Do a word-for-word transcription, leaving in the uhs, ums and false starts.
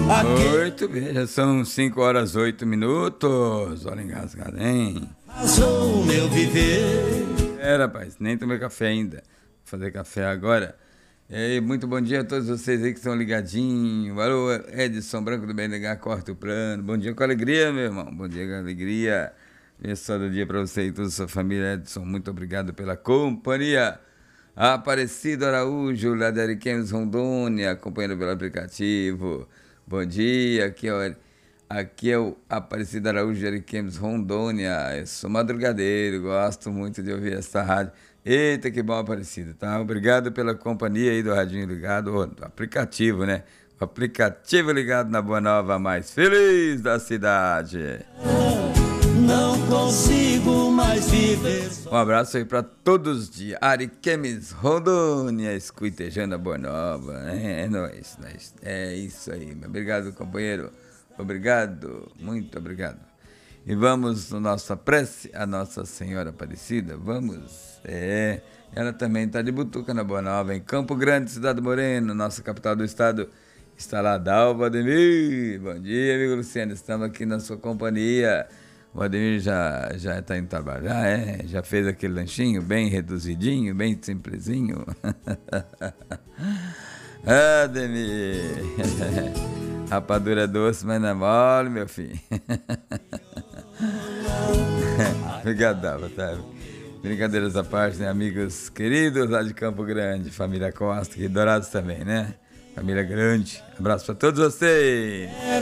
Muito bem, já são cinco horas oito minutos. Olha engasgado, hein? Passou o meu viver. É, rapaz, nem tomei café ainda. Vou fazer café agora. E aí, muito bom dia a todos vocês aí que estão ligadinhos. Alô, Edson Branco do B N H, corta o plano. Bom dia com alegria, meu irmão. Bom dia com alegria. Esse do dia para você e toda a sua família, Edson. Muito obrigado pela companhia. Aparecido Araújo, lá de Ariquemes, Rondônia, acompanhando pelo aplicativo. Bom dia, aqui é o, aqui é o Aparecido Araújo de Ariquemes, Rondônia. Eu sou madrugadeiro, gosto muito de ouvir essa rádio. Eita, que bom, Aparecido, tá? Obrigado pela companhia aí do radinho ligado, o do aplicativo, né? O aplicativo ligado na Boa Nova, mais feliz da cidade. Não consigo mais viver. Um abraço aí para todos de Ariquemes, Rondônia, escutejando a Boa Nova. É, é nóis, nóis. É isso aí. Obrigado, companheiro. Obrigado, muito obrigado. E vamos na nossa prece a Nossa Senhora Aparecida. Vamos. É, ela também está de Butuca na Boa Nova, em Campo Grande, Cidade Morena, nossa capital do estado. Está lá, Dalva Ademir. Bom dia, amigo Luciano. Estamos aqui na sua companhia. O Ademir já já está indo trabalhar, é? Já fez aquele lanchinho bem reduzidinho, bem simplesinho. Ademir, rapadura doce, mas não é mole, meu filho. Obrigado, tá? Brincadeiras à parte, né? Amigos queridos lá de Campo Grande, família Costa, que Dourados também, né? Família grande. Abraço para todos vocês.